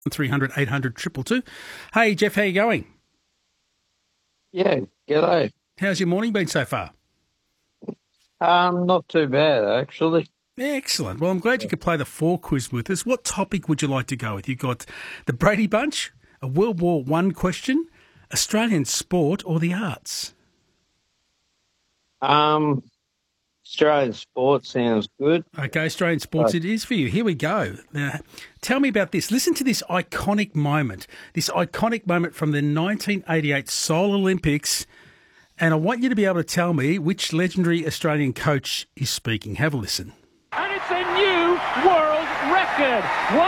300 800 222. Hey, Jeff, how you going? Yeah, g'day. How's your morning been so far? Not too bad, actually. Excellent. Well, I'm glad you could play the 4 quiz with us. What topic would you like to go with? You've got the Brady Bunch, a World War One question, Australian sport, or the arts? Australian sport sounds good. Okay, Australian sports it is for you. Here we go. Now, tell me about this. Listen to this iconic moment from the 1988 Seoul Olympics, and I want you to be able to tell me which legendary Australian coach is speaking. Have a listen. And it's a new world record,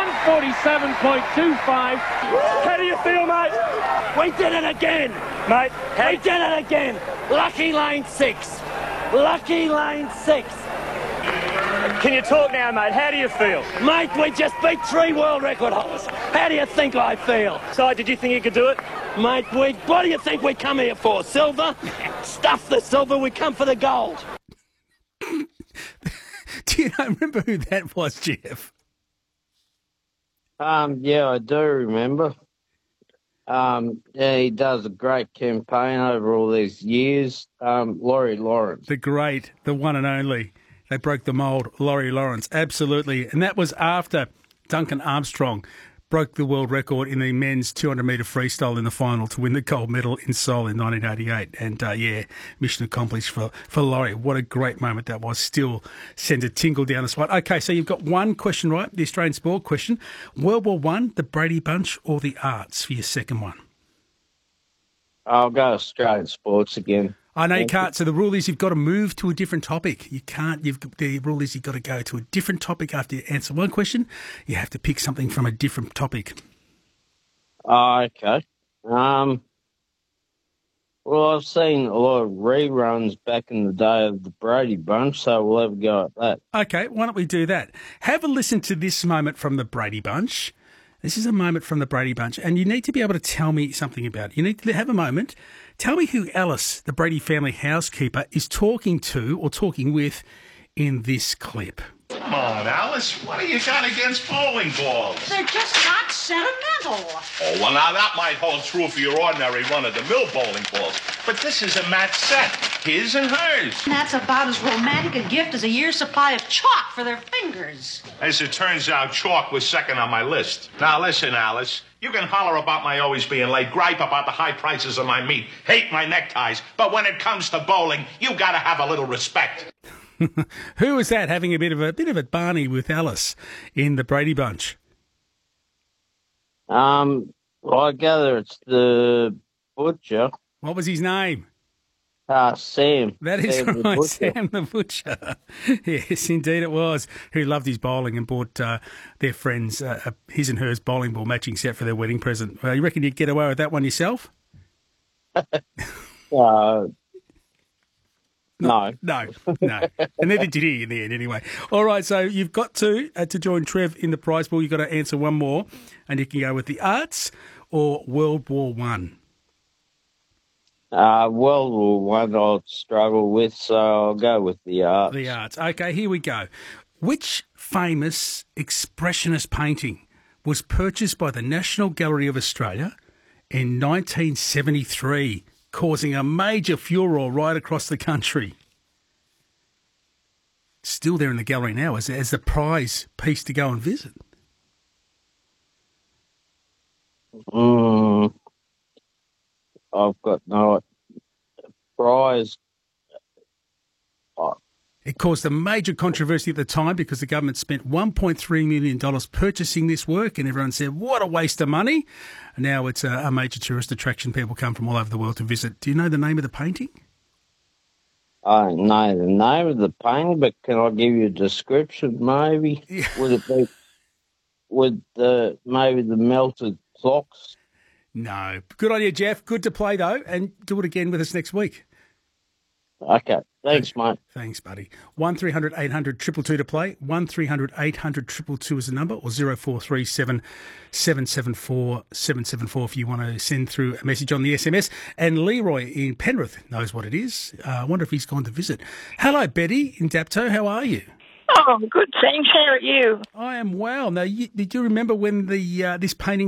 147.25. How do you feel, mate? We did it again, mate. We did it again. Lucky lane 6. Lucky lane 6. Can you talk now, mate? How do you feel? Mate, we just beat 3 world record holders. How do you think I feel? So, did you think you could do it? Mate, what do you think we come here for? Silver? Stuff the silver, we come for the gold. Do you remember who that was, Jeff? Yeah, I do remember. Yeah, he does a great campaign over all these years. Laurie Lawrence. The one and only. They broke the mould, Laurie Lawrence, absolutely. And that was after Duncan Armstrong broke the world record in the men's 200-metre freestyle in the final to win the gold medal in Seoul in 1988. And, mission accomplished for Laurie. What a great moment that was. Still send a tingle down the spine. Okay, so you've got one question right, the Australian sport question. World War One, the Brady Bunch, or the arts for your second one? I'll go Australian sports again. I know you can't. So the rule is you've got to move to a different topic. You can't. The rule is you've got to go to a different topic after you answer one question. You have to pick something from a different topic. Okay. Well, I've seen a lot of reruns back in the day of the Brady Bunch, so we'll have a go at that. Okay, why don't we do that? Have a listen to this moment from the Brady Bunch. This is a moment from the Brady Bunch, and you need to be able to tell me something about it. You need to have a moment. Tell me who Alice, the Brady family housekeeper, is talking to or talking with in this clip. Come on, Alice. What do you got against bowling balls? They're just not sentimental. Oh, well, now that might hold true for your ordinary run-of-the-mill bowling balls. But this is a match set, his and hers. That's about as romantic a gift as a year's supply of chalk for their fingers. As it turns out, chalk was second on my list. Now, listen, Alice. You can holler about my always being late, gripe about the high prices of my meat, hate my neckties, but when it comes to bowling, you gotta have a little respect. Who was that having a bit of a Barney with Alice in the Brady Bunch? Well, I gather it's the butcher. What was his name? Sam. That is Sam right, the Sam the Butcher. Yes, indeed it was. Who loved his bowling and bought their friends his and hers bowling ball matching set for their wedding present. You reckon you'd get away with that one yourself? No. And neither did he in the end anyway. All right, so you've got to join Trev in the prize pool. You've got to answer one more, and you can go with the arts or World War One. World War One I'll struggle with, so I'll go with the arts. The arts. Okay, here we go. Which famous expressionist painting was purchased by the National Gallery of Australia in 1973, causing a major furore right across the country? Still there in the gallery now as the prize piece to go and visit. I've got no prize. It caused a major controversy at the time because the government spent $1.3 million purchasing this work, and everyone said, what a waste of money. And now it's a major tourist attraction. People come from all over the world to visit. Do you know the name of the painting? I don't know the name of the painting, but can I give you a description, maybe? Yeah. Would it be maybe the melted clocks? No. Good on you, Jeff. Good to play, though, and do it again with us next week. Okay. Thanks, mate. Thanks, buddy. 1300 800 222 to play. 1300 800 222 is the number, or 0437 774 774 if you want to send through a message on the SMS. And Leroy in Penrith knows what it is. I wonder if he's gone to visit. Hello, Betty in Dapto. How are you? Oh, good, thanks. How are you? I am well. Now, did you remember when this painting